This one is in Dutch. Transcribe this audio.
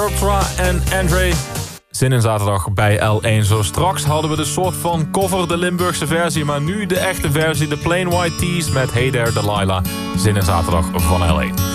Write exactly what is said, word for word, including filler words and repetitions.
Ultra en Andre. Zin in zaterdag bij L één. Zo straks hadden we de soort van cover, de Limburgse versie. Maar nu de echte versie, de Plain White Tees met Hey There Delilah. Zin in zaterdag van L één.